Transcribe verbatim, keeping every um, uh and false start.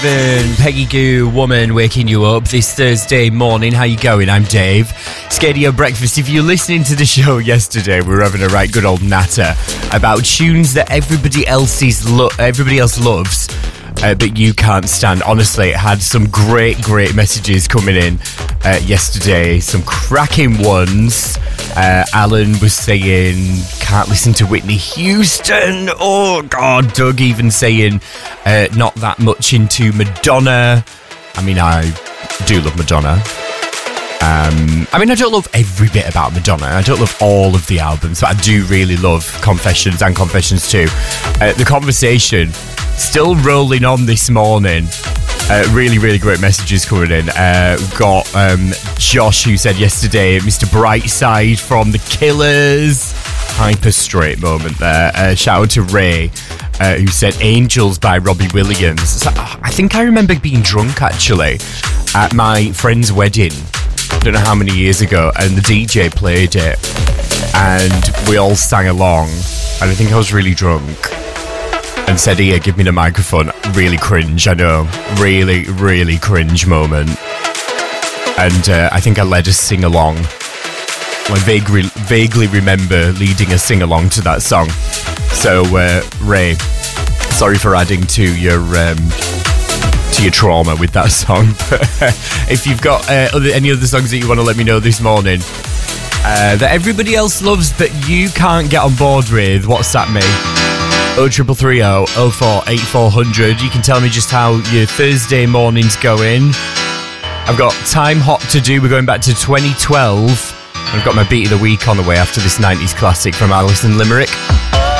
Then Peggy Goo, Woman, waking you up this Thursday morning. How you going? I'm Dave. Scadio Breakfast. If you're listening to the show yesterday, we were having a right good old natter about tunes that everybody else's lo- everybody else loves, uh, but you can't stand. Honestly, it had some great, great messages coming in uh, yesterday. Some cracking ones. Uh, Alan was saying, can't listen to Whitney Houston. Oh, God. Doug even saying, uh, not that much into Madonna. I mean, I do love Madonna. Um, I mean, I don't love every bit about Madonna. I don't love all of the albums, but I do really love Confessions and Confessions two. Uh, the conversation still rolling on this morning. Uh, really, really great messages coming in. Uh, we've got um, Josh, who said yesterday, Mister Brightside from The Killers. Hyper straight moment there. Uh, shout out to Ray, uh, who said Angels by Robbie Williams. So, uh, I think I remember being drunk, actually, at my friend's wedding. I don't know how many years ago, and the D J played it, and we all sang along, and I think I was really drunk. And said, here, give me the microphone. Really cringe, I know. Really, really cringe moment. And uh, I think I led a sing-along. I vaguely, vaguely remember leading a sing-along to that song. So, uh, Ray, sorry for adding to your um, to your trauma with that song. But if you've got uh, other, any other songs that you want to let me know this morning, uh, that everybody else loves but you can't get on board with, WhatsApp me. oh triple three oh oh four eight four hundred. You can tell me just how your Thursday morning's going. I've got Time Hot to do. We're going back to twenty twelve. I've got my beat of the week on the way after this nineties classic from Alison Limerick.